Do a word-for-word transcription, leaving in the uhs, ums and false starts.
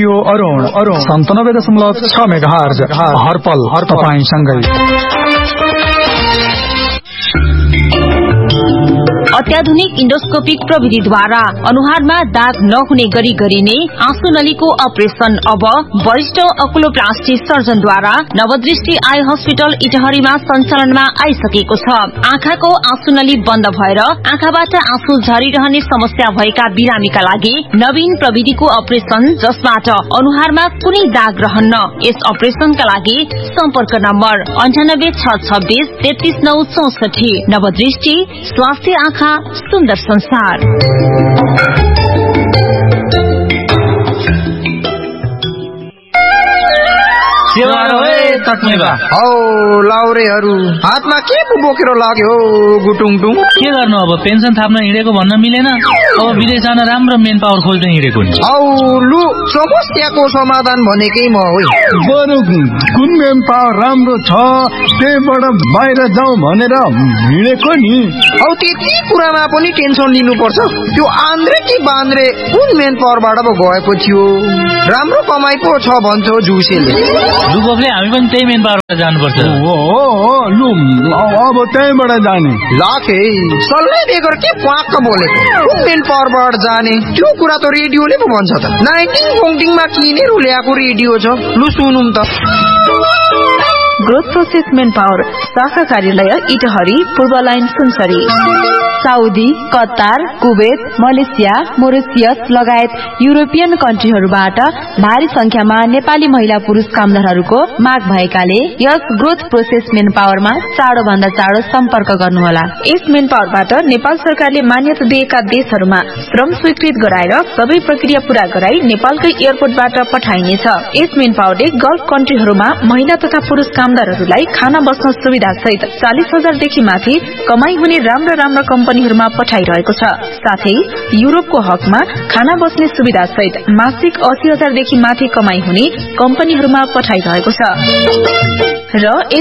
Radio Arun Arun सन्तानब्बे दशमलव छ मेगाहर्ज हरपल हर तपाईंसँगै। अत्याधुनिक इन्डोस्कोपिक प्रविधिद्वारा अनुहारमा दाग नहुने गरी गरिने आँसु नलीको अपरेशन अब वरिष्ठ अकुलोप्लास्टी सर्जनद्वारा नवदृष्टि आई हस्पिटल इटहरीमा सञ्चालनमा आइसकेको छ। आँखाको आँसु नली बन्द भएर आँखाबाट आँसु झरिरहने समस्या भएका बिरामीका लागि नवीन प्रविधिको अपरेशन जसबाट अनुहारमा कुनै दाग रहन्न। यस अपरेशनका लागि सम्पर्क नम्बर अन्ठानब्बे छ छब्बीस तेत्तीस नौ चौसठी। नवदृष्टि स्वास्थ्य आँखा सुन्दर संसार। हौ लाउरेहरू हातमा के पो बोकेर लाग्यो गुटुङटुङ? के गर्नु अब, पेन्सन थाप्न हिँडेको भन्न मिलेन, अब विदेश जान राम्रो मेन पावर खोज्दै हिँडेको नि। हौ लु समस्याको समाधान भनेकै म हो। बरु कुन मेन पावर राम्रो छ त्यहीबाट बाहिर जाउँ भनेर हिँडेको नि। हौ त्यति कुरामा पनि टेन्सन लिनुपर्छ? त्यो आन्द्रे कि बान्द्रे कुन मेन पावरबाट पो गएको थियो? राम्रो कमाइ पो छ भन्छ जुसेले। लुबले हामी पनि त्यही मेन पावरबाट जानुपर्छ। हो हो लु अब त्यहीबाट जाने। लाखे सल्लाह बेगर के प्वाक्क बोलेको? कुन मेन पावरबाट जाने त्यो कुरा त रेडियोले पो भन्छ त। नाइन्टिङ पोङ्टिङमा किनेर ल्याएको रेडियो छ, लु सुनौँ त। ग्रोथ प्रोसेस मेन पावर शाखा कार्यालय इटहरी पूर्व line Sunsari. Saudi, Qatar, Kuwait, Malaysia, Mauritius लगायत युरोपियन कन्ट्रीहरूबाट भारी संख्यामा नेपाली महिला पुरुष कामदारहरूको माग भएकाले यस ग्रोथ प्रोसेस मेन पावरमा चाँडो भन्दा चाँडो सम्पर्क गर्नुहोला। यस मेन पावरबाट नेपाल सरकारले मान्यता दिएका देशहरूमा श्रम स्वीकृत गराएर सबै प्रक्रिया पूरा गराई नेपालकै एयरपोर्टबाट पठाइनेछ। यस मेन पावरले गल्फ कन्ट्रीहरूमा महिला तथा पुरुष कामदारहरूलाई खाना बस्न सुविधा सहित चालिस हजारदेखि माथि कमाई हुने राम्रा राम्रा कम्पनीहरूमा पठाइरहेको छ। साथै युरोपको हकमा खाना बस्ने सुविधा सहित मासिक अस्सी हजारदेखि माथि कमाई हुने कम्पनीहरूमा पठाइरहेको छ। र